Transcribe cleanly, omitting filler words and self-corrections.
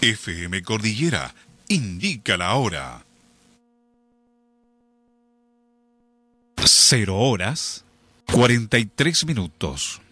FM Cordillera indica la hora. 0 horas 43 minutos.